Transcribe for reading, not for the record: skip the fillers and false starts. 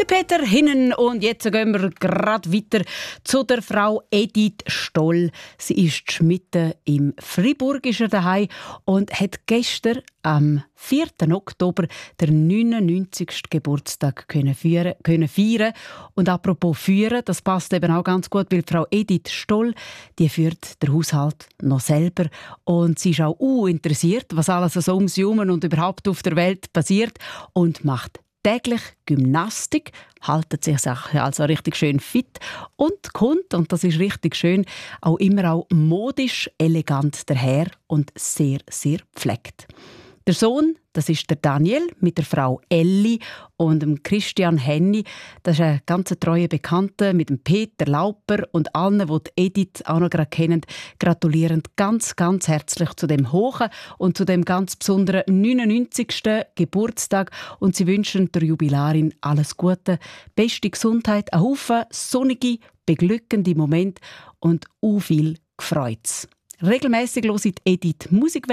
Der Peter Hinnen und jetzt gehen wir gerade weiter zu der Frau Edith Stoll. Sie ist mitten im Friburgischer daheim und hat gestern am 4. Oktober den 99. Geburtstag können feiern. Und apropos feiern, das passt eben auch ganz gut, weil Frau Edith Stoll, die führt den Haushalt noch selber und sie ist auch interessiert, was alles so ums Herum und überhaupt auf der Welt passiert und macht täglich Gymnastik, haltet sich also richtig schön fit und kommt, und das ist richtig schön, auch immer auch modisch elegant daher und sehr, sehr gepflegt. Der Sohn, das ist der Daniel mit der Frau Elli und dem Christian Henny. Das ist ein ganz treuer Bekannter mit dem Peter Lauper und allen, die Edith auch noch gerade kennen, gratulieren ganz, ganz herzlich zu dem hohen und zu dem ganz besonderen 99. Geburtstag. Und sie wünschen der Jubilarin alles Gute, beste Gesundheit, einen Haufen sonnige, beglückende Momente und viel Gefreutes. Regelmässig hört Edith Musik